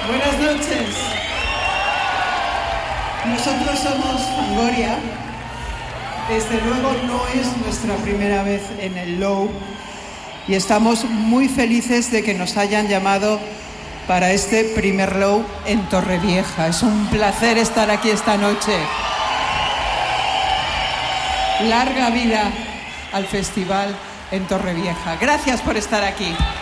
Buenas noches. Nosotros somos Fangoria. Desde luego no es nuestra primera vez en el Low y estamos muy felices de que nos hayan llamado para este primer Low en Torrevieja. Es un placer estar aquí esta noche. Larga vida al festival en Torrevieja. Gracias por estar aquí.